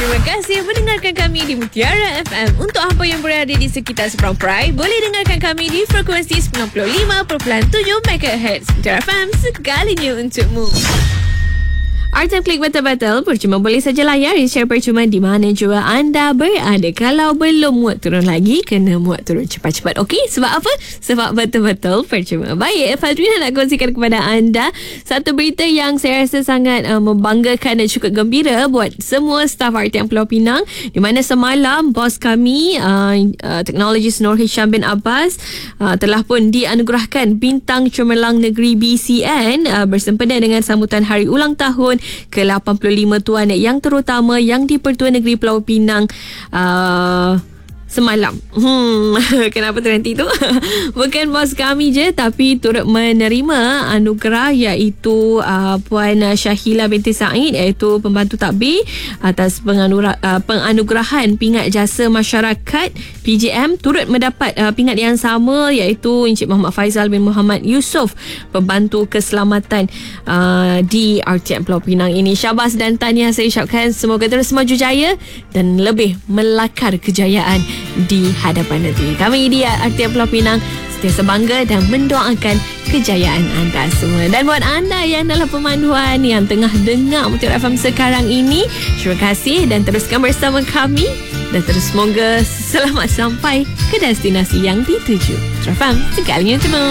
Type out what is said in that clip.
Terima kasih mendengarkan kami di Mutiara FM. Untuk apa yang berada di sekitar Seberang Perai, boleh dengarkan kami di frekuensi 95.7 MHz. Mutiara FM, segalanya untukmu. Artem klik betul-betul. Percuma boleh saja layar share percuma di mana jua anda berada. Kalau belum muat turun lagi, kena muat turun cepat-cepat. Okey, sebab apa? Sebab betul-betul percuma. Baik, Fadrina nak kongsikan kepada anda satu berita yang saya rasa sangat membanggakan dan cukup gembira buat semua staf RTM Pulau Pinang, di mana semalam bos kami teknologis Nur Hisham bin Abbas telah pun dianugerahkan bintang cemerlang negeri BCN bersempena dengan sambutan hari ulang tahun ke-85 Tuan Yang Terutama yang di-Pertuan Negeri Pulau Pinang semalam. Kenapa terhenti tu? Bukan bos kami je, tapi turut menerima anugerah iaitu Puan Syahila binti Said, iaitu pembantu takbir atas penganugerahan pingat jasa masyarakat PJM. Turut mendapat pingat yang sama iaitu Encik Muhammad Faizal bin Muhammad Yusof, pembantu keselamatan di RTM Pulau Pinang ini. Syabas dan tahniah saya ucapkan, semoga terus maju jaya dan lebih melakar kejayaan di hadapan nanti. Kami di RTM Pulau Pinang sentiasa bangga dan mendoakan kejayaan anda semua. Dan buat anda yang dalam pemanduan, yang tengah dengar Mutiara FM sekarang ini, terima kasih dan teruskan bersama kami, dan terus semoga selamat sampai ke destinasi yang dituju. Mutiara FM, segalanya cuma